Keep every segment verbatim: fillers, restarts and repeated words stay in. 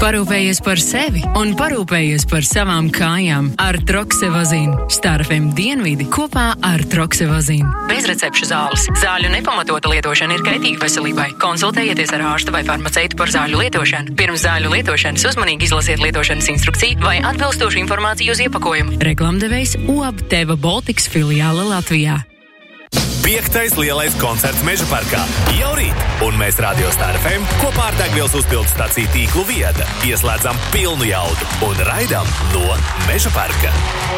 Parūpējies par sevi un parūpējies par savām kājām ar Troksevazīnu. Star F M dienvidi kopā ar Troksevazīnu. Bezrecepšu zāles. Zāļu nepamatota lietošana ir kaitīga veselībai. Konsultējieties ar ārstu vai farmaceitu par zāļu lietošanu. Pirms zāļu lietošanas uzmanīgi izlasiet lietošanas instrukciju vai atbilstošu informāciju uz iepakojumu. Reklamdevējs O A B Teva Baltics filiāla Latvijā. Piektais lielais koncerts Meža parkā jau rīt, un mēs Radio Star F M kopā ar degvielas uzpildes staciju tīklu Vieda ieslēdzam pilnu jaudu un raidām no Meža parka.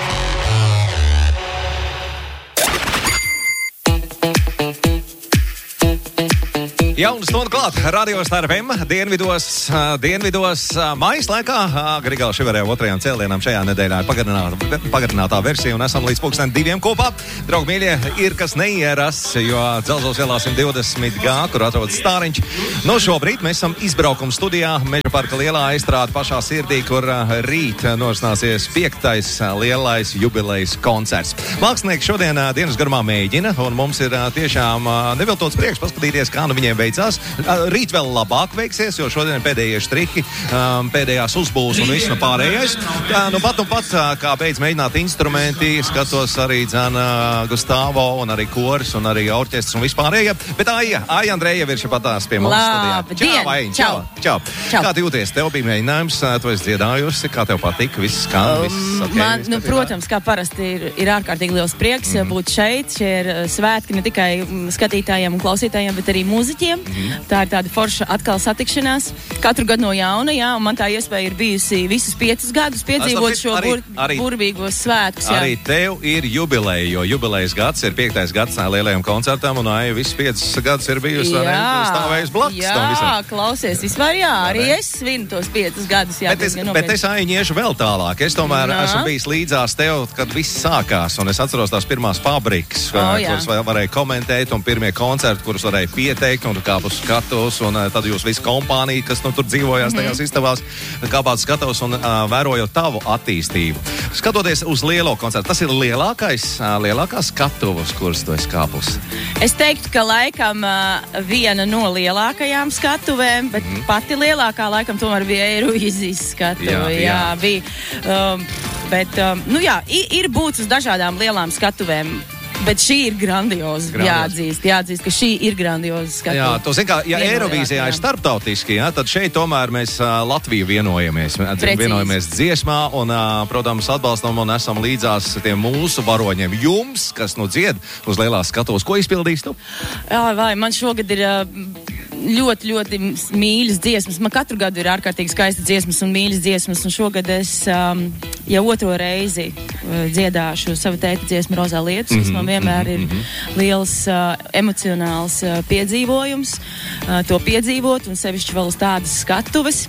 Jauna stunda klāt, Radio Star F M, dienvidos, dienvidos mājas laikā. Grigāla Šiverē otrajām cēlienām šajā nedēļā ir pagarinātā, pagarinātā versija un esam līdz pulksten diviem kopā. Draugi mīļie, ir kas neierasts, jo Dzelzos ielā simt divdesmit G, kur atrodas Stāriņš. No šobrīd mēs esam izbraukuma studijā Meža parka lielā aizstrāde pašā sirdī, kur rīt norisināsies piektais lielais jubilejas koncerts. Mākslinieki šodien dienas garumā mēģina, un mums ir tiešām neviltots prieks paskatīties, kā nu viņiem veicās. Rīt vēl labāk veiksies, jo šodien pēdējie štrihi, pēdējās uzbūves un viss no pārējais. Nu pat un pat, kā beidz mēģināt instrumenti, skatos arī dzēna Gustavo un arī koris un arī orķestrs un vispārējie. Bet Aija, Aija Andreja ir šapatās pie mums studijā. Čau, Aija, čau, čau. Čau. Kā tu jūties? Tev bija mēģinājums, tu esi dziedājusi, kā tev patika, viss skan, viss ok? Man, nu, protams, kā parasti ir, ir ārkārtīgi liels prieks mm. būt šeit. Šie ir svētki ne tikai skatītājiem un klausītājiem, bet arī mūziķiem. Mm-hmm. Tā ir tāda forša atkal satikšanās. Katru gadu no jauna, jā, un man tā iespēja ir bijusi visus piecus gadus piedzīvot šo arī, bur, arī, burvīgos svētkus. Jā. Arī tev ir jubileja, jo jubilejas gads ir piektais gads lielajam koncertam, un Aija visus piecus gadus ir bijusi arī stāvējusi blakus. Jā, klausies, vispār jā, arī es svinu tos piecus gadus. Jā, bet es, bet es Aiņiešu vēl tālāk. Es tomēr Nā. esmu bijis līdzās tev, kad viss sākās, un es atceros tās pirmās fabrikas, oh, kuras varēja komentēt, un pirmie koncerti, kurus varēja pieteikt, un kāp uz skatos, un uh, tad jūs visi kompānija, kas nu tur dzīvojās mm-hmm. tajās istabās, kāpāt skatos un uh, vērojot tavu attīstību. Skatoties uz lielo koncertu, tas ir lielākais, uh, lielākā skatuvas, kuras tu esi kāpus? Es teiktu, ka laikam uh, viena no lielākajām skatuvēm, bet mm. pati lielākā laikam tomēr bija Eirovīzijas skatuve. Jā, jā. jā, bija. Um, bet, um, nu jā, ir, ir būts uz dažādām lielām skatuvēm. Bet šī ir grandioza. grandioza. Jāatzīst, jāatzīst, ka šī ir grandioza skatuve. Jā, to zin kā, ja Eirovīzijā ir starptautiski, jā, tad šeit tomēr mēs uh, Latviju vienojamies. Vienojamies dziesmā un, uh, protams, atbalstam un esam līdzās tiem mūsu varoņiem. Jums, kas nu dzied uz lielās skatuves, ko izpildīs tu? Jā, vai, man šogad ir... Uh, ļoti, ļoti mīļas dziesmas. Man katru gadu ir ārkārtīgi skaista dziesmas un mīļas dziesmas, un šogad es um, jau otro reizi uh, dziedāšu savu tēta dziesmu Rozā lietus, kas mm-hmm, man vienmēr ir mm-hmm. liels uh, emocionāls uh, piedzīvojums, uh, to piedzīvot, un sevišķi vēl uz tādas skatuves.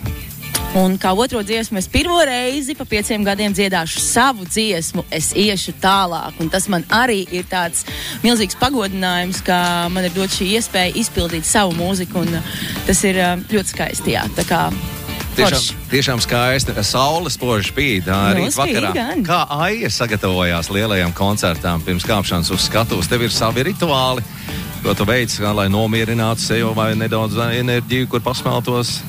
Un kā otro dziesmu es pirmo reizi pa pieciem gadiem dziedāšu savu dziesmu, es iešu tālāk. Un tas man arī ir tāds milzīgs pagodinājums, ka man ir dot šī iespēja izpildīt savu mūziku, un tas ir ļoti skaisti, jā. Tā kā Tiešām, tiešām skaisti. Saule spoži spīd rīt vakarā. Gan. Kā Aija sagatavojās lielajām koncertām pirms kāpšanas uz skatuves? Tev ir savi rituāli, ko tu veic, lai nomierinātu sevi vai nedaudz enerģiju, kur pasmeltos?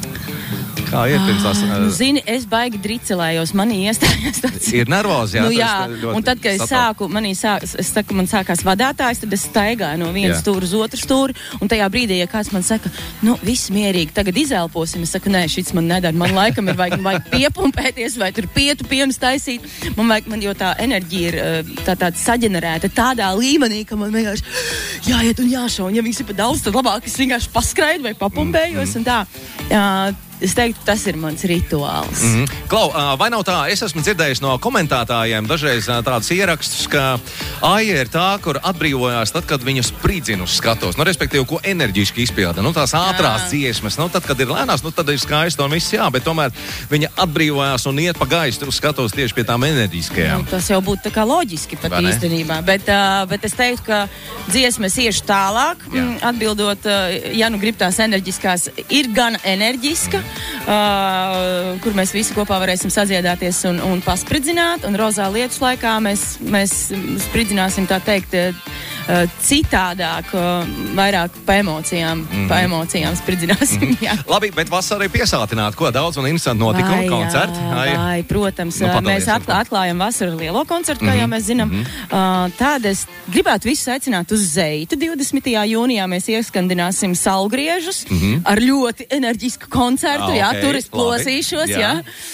Kā ir pirms tās? Ah, nu, zini, es baigi dricelējos, manī iestājās tāds... Ir nervozi, jā? Nu, jā, un tad, kad es sāku, manī sāk, es saku, man sākās vadātājs, tad es staigāju no vienas stūra uz otru stūri, un tajā brīdī, ja kāds man saka, nu, viss mierīgi, tagad izelposim, es saku, nē, šits man nedara, man laikam ir vajag, vajag piepumpēties, vai tur pietu pienus taisīt, man vajag, man jau tā enerģija ir tā tāda saģenerēta tādā līmenī, ka man vienkārši jāiet un jāšau, un ja viņas ir pa daudz, tad labāk es vienkārši paskraidu vai papumpējos, un tā. Jā, es teiktu, tas ir mans rituāls. Mm-hmm. Klau, vai nav tā, es esmu dzirdējis no komentētājiem dažreiz tādus ierakstus, ka Aija ir tā, kur atbrīvojās tad, kad viņu spridzina uz skatos. Nu, respektīvi, ko enerģiski izpilda. Nu, tās ātrās dziesmas, nu, tad, kad ir lēnās, nu, tad ir skaisti un viss, jā, bet tomēr viņa atbrīvojās un iet pa gaistu uz skatos tieši pie tām enerģiskajām. Nu, tas jau būtu tā kā loģiski pat īstenībā, bet, uh, bet es teiktu, ka dziesmas iešu tālāk, m, atbildot, uh, ja nu grib tās enerģiskās, ir gan enerģiska, Uh, kur mēs visi kopā varēsim sadziedāties un, un paspridzināt, un Rozā lietus laikā mēs, mēs spridzināsim, tā teikt, uh, citādāk, uh, vairāk pa emocijām, mm. pa emocijām spridzināsim. Mm. Labi, bet vasarā ir piesātināta, ko daudz un interesanti notikumi, koncerti. Vai, vai, protams, nu, mēs atklā, atklājam vasaru lielo koncertu, kā mm-hmm. jau mēs zinām. Mm-hmm. Uh, Tad es gribētu visus aicināt uz Zeitu. divdesmitajā jūnijā mēs ieskandināsim Salgriežus mm-hmm. ar ļoti enerģisku koncertu, ah, jā, okay. tur es plosīšos, jā. jā.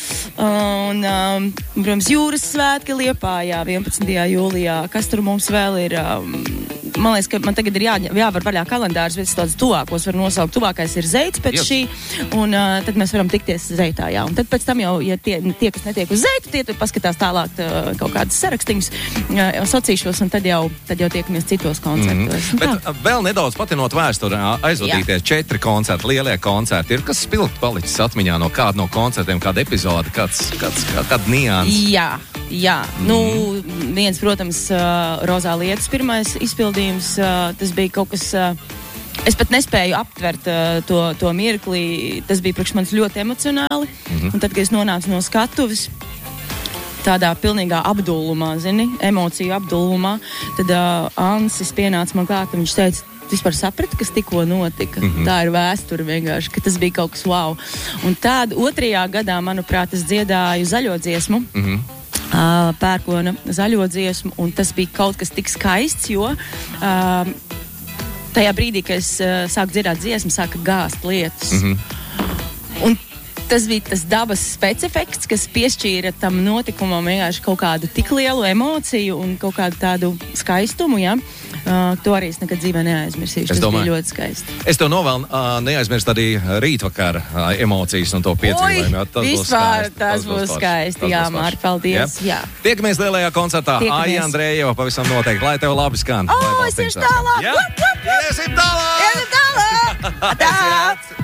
Un, um, protams, Jūras svētki Liepājā vienpadsmitajā jūlijā. Kas tur mums vēl ir? Um, Man liekas, ka man tagad ir jā, jāvar vaļā kalendārs, bet es tāds tuvākos varu nosaukt. Tuvākais ir Zeits pēc yes. šī, un uh, tad mēs varam tikties Zeitā, jā. Un tad pēc tam jau, ja tie, tie kas netiek uz Zeitu, tie tur paskatās tālāk uh, kaut kādas sarakstiņas, uh, sacīšos, un tad jau, tad jau tiekamies citos koncertos. Mm-hmm. Bet uh, vēl nedaudz patinot vēsturi, aizvadīties jā. četri koncerti, lielie koncerti. Ir kas spilgt palicis atmiņā no kāda no koncertiem, kāda epizode, kāds, kāds, kā, kāda nians? Jā. Jā, mm. nu, viens, protams, uh, Rozā Lietas pirmais izpildījums, uh, tas bija kaut kas, uh, es pat nespēju aptvert uh, to, to mirkli, tas bija priekš manis ļoti emocionāli, mm-hmm. un tad, kad es nonācu no skatuves, tādā pilnīgā apdullumā, zini, emociju apdullumā, tad uh, Ansis pienāca man klāt, un viņš teica, tu vispār saprati, kas tikko notika. Mm-hmm. Tā ir vēsture vienkārši, ka tas bija kaut kas wow. Un tād otrajā gadā, manuprāt, es dziedāju zaļo dziesmu, mm-hmm. Uh, pērkona zaļo dziesmu, un tas bija kaut kas tik skaists, jo uh, tajā brīdī, kad es uh, sāku dziedāt dziesmu, sāka gāzt lietas. Mm-hmm. Un tas bija tas dabas specifekts, kas piešķīra tam notikumam vienkārši kaut kādu tik lielu emociju un kaut kādu tādu skaistumu, ja? Uh, to arī es nekad dzīvē neaizmirsīšu. Tas domāju, bija ļoti skaisti. Es tev novēlu uh, neaizmirst arī rītvakar uh, emocijas un to piedzīvojumu. Oi, vispār tas būs skaisti. Jā, Māri, paldies. Jā. Jā. Tiekamies lielajā koncertā. Aija Andrejeva pavisam noteikti. Lai tev labi skan. O, es iešu tālāk. Ja? Iesim tālāk! Iesim tālāk! Tā!